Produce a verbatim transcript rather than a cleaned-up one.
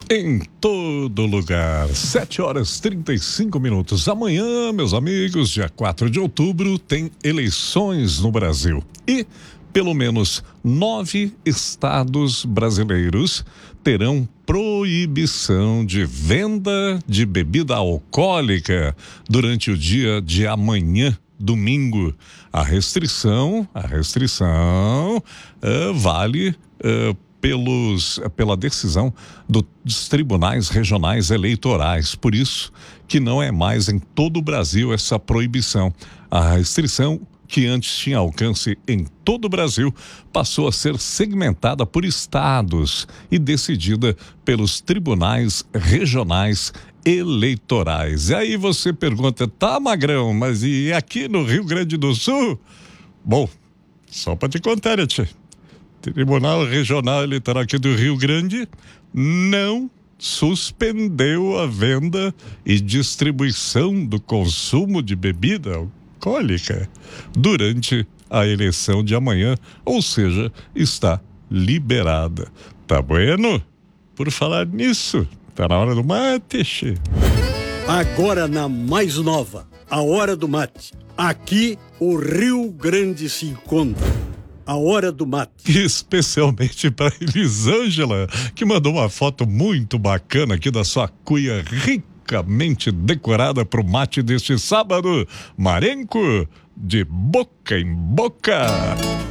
Em todo lugar, sete horas e trinta e cinco minutos. Amanhã, meus amigos, dia quatro de outubro, tem eleições no Brasil. E pelo menos nove estados brasileiros terão proibição de venda de bebida alcoólica durante o dia de amanhã, domingo. A restrição, a restrição uh, vale uh, pelos, pela decisão do, dos tribunais regionais eleitorais. Por isso que não é mais em todo o Brasil essa proibição. A restrição, que antes tinha alcance em todo o Brasil, passou a ser segmentada por estados e decidida pelos tribunais regionais eleitorais. E aí você pergunta, tá, Magrão, mas e aqui no Rio Grande do Sul? Bom, só para te contar, tia. Tribunal Regional Eleitoral aqui do Rio Grande não suspendeu a venda e distribuição do consumo de bebida alcoólica durante a eleição de amanhã, ou seja, está liberada. Tá bueno? Por falar nisso, tá na hora do mate, che. Agora na mais nova, a hora do mate. Aqui o Rio Grande se encontra. A hora do mate. Especialmente para Elisângela, que mandou uma foto muito bacana aqui da sua cuia ricamente decorada para o mate deste sábado. Marenco, de boca em boca.